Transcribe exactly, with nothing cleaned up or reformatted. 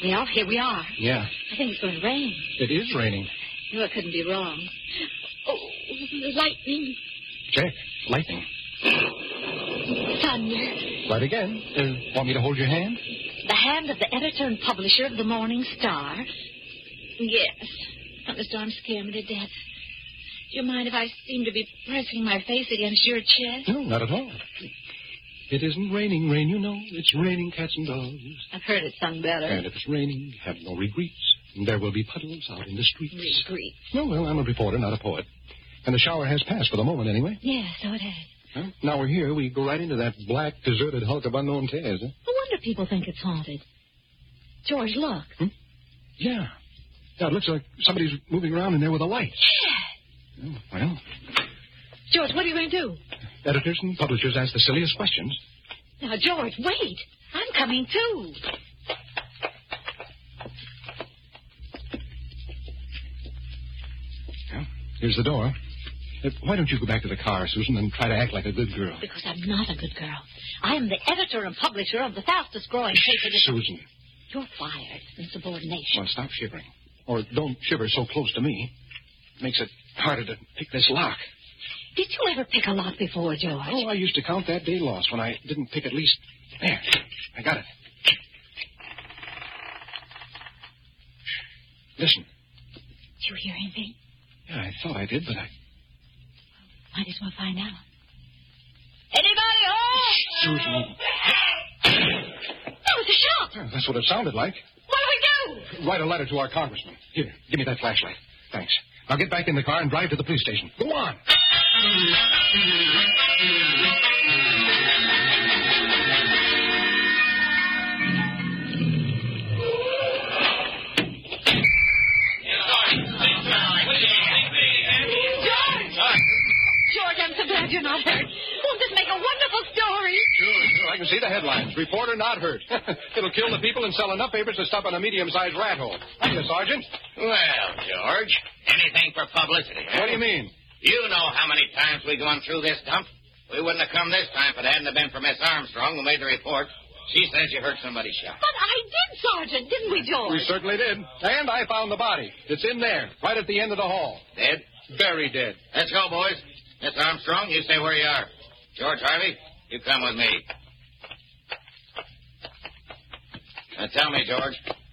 Well, here we are. Yeah. I think it's going to rain. It is raining. No, it couldn't be wrong. Oh, lightning. Check. Lightning. Thunder. Right again. Uh, want me to hold your hand? The hand of the editor and publisher of the Morning Star. Yes. Thunderstorms scare me to death. Do you mind if I seem to be pressing my face against your chest? No, not at all. It isn't raining rain, you know. It's raining cats and dogs. I've heard it sung better. And if it's raining, have no regrets. There will be puddles out in the streets. Regrets. No, well, I'm a reporter, not a poet. And the shower has passed for the moment, anyway. Yeah, so it has. Well, now we're here. We go right into that black, deserted hulk of unknown tears, huh? No wonder people think it's haunted. George, look. Hmm? Yeah. Yeah, it looks like somebody's moving around in there with a light. Yeah. Oh, well. George, what are you going to do? Editors and publishers ask the silliest questions. Now, George, wait. I'm coming, too. Well, here's the door. Uh, why don't you go back to the car, Susan, and try to act like a good girl? Because I'm not a good girl. I am the editor and publisher of the fastest-growing paper... This... Susan. You're fired in subordination. Well, stop shivering. Or don't shiver so close to me. It makes it harder to pick this lock. Did you ever pick a lock before, George? Oh, I used to count that day lost when I didn't pick at least... There, I got it. Listen. Did you hear anything? Yeah, I thought I did, but I... Might as well find out. Anybody home? Susan. That was a shot. Yeah, that's what it sounded like. What do we do? Write a letter to our congressman. Here, give me that flashlight. Thanks. Now get back in the car and drive to the police station. Go on. George, I'm so glad you're not hurt. Won't this make a wonderful story? Sure, sure. I can see the headlines. Reporter not hurt. It'll kill the people and sell enough papers to stop on a medium-sized rat hole. Hiya, Sergeant. Well, George, anything for publicity. Huh? What do you mean? You know how many times we've gone through this dump. We wouldn't have come this time if it hadn't have been for Miss Armstrong who made the report. She says you heard somebody shot. But I did, Sergeant, didn't we, George? We certainly did. And I found the body. It's in there, right at the end of the hall. Dead? Very dead. Let's go, boys. Miss Armstrong, you stay where you are. George Harvey, you come with me. Now tell me, George,